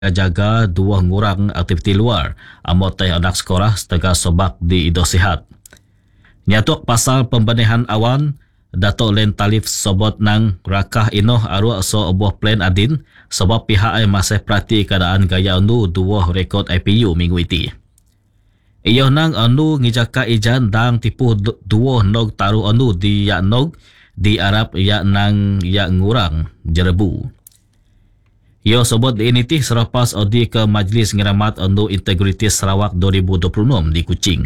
jaga dua ngurang aktiviti luar amot teh anak sekolah setengah sobak di Ido Sihat. Nyatuk pasal pembenahan awan, Dato' Len Talif sobot nang rakah inoh arwah so oboh plan adin sebab pihak ay masih perhati keadaan gaya anu dua rekod IPU minggu iti. Iyo nang anu ngijaka ijan dang tipu dua nog taruh anu di yak nog di Arab yak nang yak ngurang jerebu. Iyo sebut diiniti selepas audi ke Majlis Ngeramat anu Integriti Sarawak 2026 di Kuching.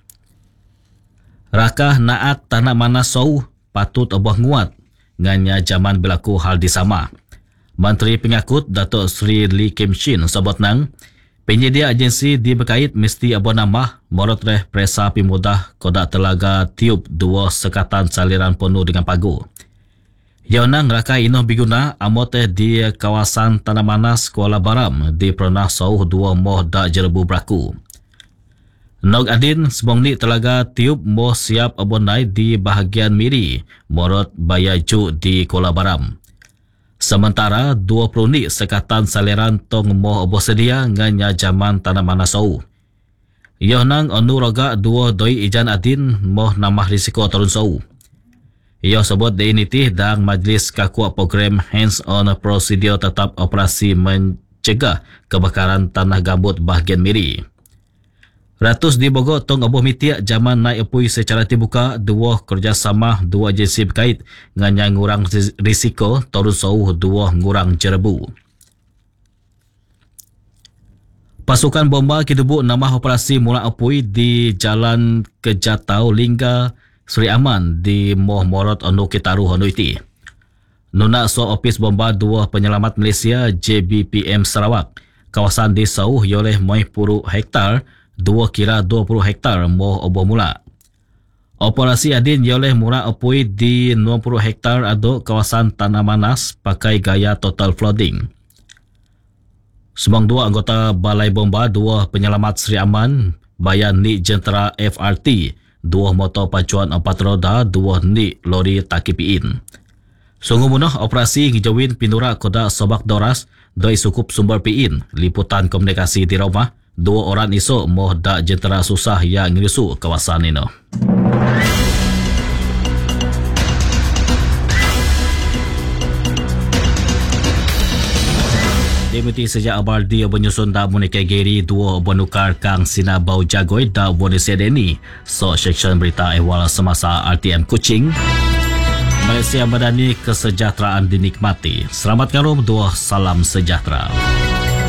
Rakah naak tanah mana sau patut obah nguat nganya zaman berlaku hal di sama. Menteri Pengakut Datuk Sri Lee Kim Shin sebut nang penyedia agensi di berkait mesti abah nama morot reh presa pimudah kodak telaga tiup dua sekatan saliran penuh dengan pagu. Yaunang rakai inoh biguna amoteh di kawasan Tanah Manas Kuala Baram di Perenah Sauh dua moh dak jerebu berlaku. Nog adin sebong ni telaga tiup moh siap abonai di bahagian miri morot Bayaju di Kuala Baram. Sementara 20 ni sekatan saliran tong moh oboh sedia nganya zaman Tanah Manas Sauh. Yoh nang anu roga dua doi ijan adin moh namah risiko turun Sauh. Ia sebut diinitih dan Majlis Kakuat Program Hands on Procedure tetap operasi mencegah kebakaran tanah gambut bahagian miri. Ratus di Bogor tong abuh mitiak zaman naik epui secara terbuka dua kerjasama dua agensi berkait nganya ngurang risiko turun sauh dua ngurang jerebu. Pasukan bomba kidubuk nama operasi mula epui di Jalan Kejatau Lingga Seri Aman di Moh Morot anu Kitaru anu iti. Nuna so opis bomba dua penyelamat Malaysia JBPM Sarawak kawasan di Sauh yoleh moih puru hektar 2 kira 20 hektar moh oboh mula. Operasi adin yoleh murah opui di 20 hektar aduk kawasan Tanah Manas pakai gaya total flooding. Semang dua anggota Balai Bomba, dua penyelamat Seri Aman, bayan ni jentera FRT, dua motor pacuan 4 roda, dua ni lori takipiin. Sungguh munah operasi ngijawin pinura koda Sobak Doras, doi sukup sumber piin, liputan komunikasi di rumah, dua orang isu moh dak jentera susah yang ngirisu kawasan ini. Deputi sejak Abaldi menyusun dak munikai geri dua benukar kang sinabau jagoi dak boni sedeni. So seksyen berita ehwal semasa RTM Kuching. Malaysia Madani kesejahteraan dinikmati. Selamat ngarum dua salam sejahtera.